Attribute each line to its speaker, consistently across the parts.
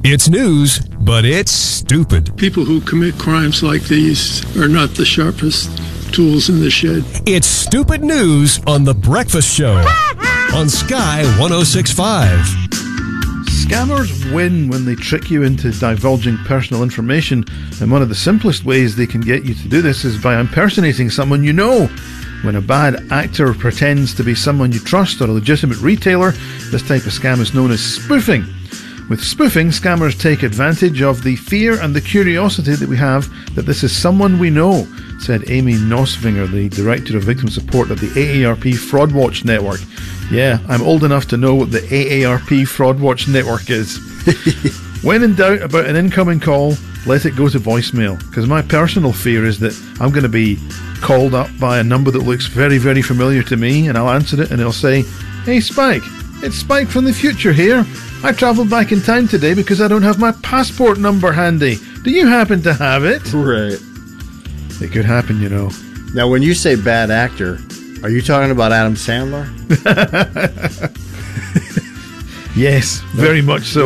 Speaker 1: It's news, but it's stupid.
Speaker 2: People who commit crimes like these are not the sharpest tools in the shed.
Speaker 1: It's stupid news on The Breakfast Show on Sky 106.5.
Speaker 3: Scammers win when they trick you into divulging personal information, and one of the simplest ways they can get you to do this is by impersonating someone you know. When a bad actor pretends to be someone you trust or a legitimate retailer, this type of scam is known as spoofing. With spoofing, scammers take advantage of the fear and the curiosity that we have that this is someone we know, said Amy Nosvinger, the Director of Victim Support at the AARP Fraud Watch Network. Yeah, I'm old enough to know what the AARP Fraud Watch Network is. When in doubt about an incoming call, let it go to voicemail, because my personal fear is that I'm going to be called up by a number that looks very, very familiar to me, and I'll answer it and it'll say, "Hey Spike, it's Spike from the future here. I travelled back in time today because I don't have my passport number handy. Do you happen to have it?"
Speaker 4: Right.
Speaker 3: It could happen, you know.
Speaker 4: Now, when you say bad actor, are you talking about Adam Sandler?
Speaker 3: Yes, very much so.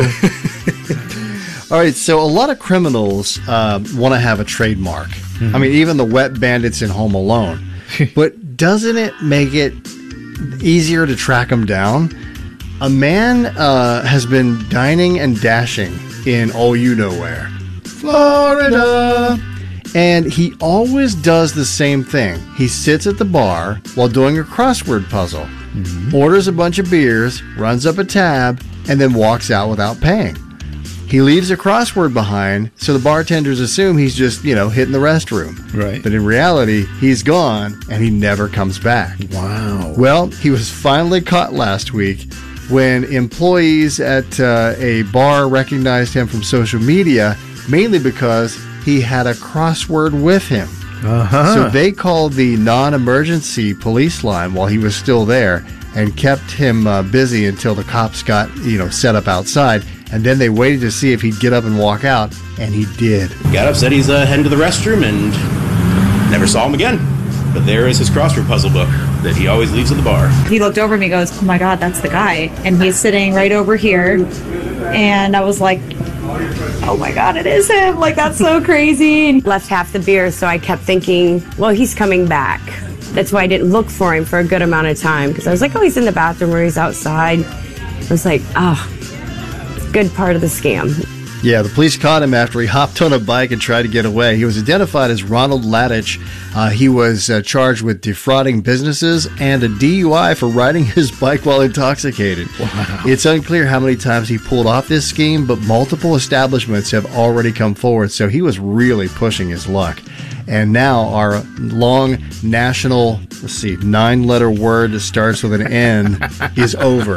Speaker 4: All right, so a lot of criminals want to have a trademark. I mean, even the wet bandits in Home Alone. But doesn't it make it easier to track them down? A man has been dining and dashing in you-know-where, Florida. And he always does the same thing. He sits at the bar while doing a crossword puzzle, orders a bunch of beers, runs up a tab, and then walks out without paying. He leaves a crossword behind, so the bartenders assume he's just, hitting the restroom.
Speaker 3: Right.
Speaker 4: But in reality, he's gone, and he never comes back.
Speaker 3: Wow.
Speaker 4: Well, he was finally caught last week when employees at a bar recognized him from social media, mainly because he had a crossword with him. So they called the non-emergency police line while he was still there and kept him busy until the cops got, set up outside. And then they waited to see if he'd get up and walk out, and he did.
Speaker 5: Got up, said he's heading to the restroom, and never saw him again. But there is his crossword puzzle book that he always leaves at the bar.
Speaker 6: He looked over at me and goes, "Oh my God, that's the guy." And he's sitting right over here. And I was like, "Oh my God, it is him." Like, that's so crazy. And
Speaker 7: left half the beer, so I kept thinking, well, he's coming back. That's why I didn't look for him for a good amount of time, because I was like, oh, he's in the bathroom or he's outside. I was like, good part of the scam.
Speaker 4: Yeah, the police caught him after he hopped on a bike and tried to get away. He was identified as Ronald Ladich. He was charged with defrauding businesses and a DUI for riding his bike while intoxicated. Wow. It's unclear how many times he pulled off this scheme, but multiple establishments have already come forward, so he was really pushing his luck. And now our long national, 9-letter word that starts with an N is over.